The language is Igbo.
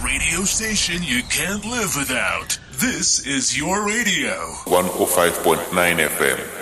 radio station you can't live without. This is your radio. 105.9 FM.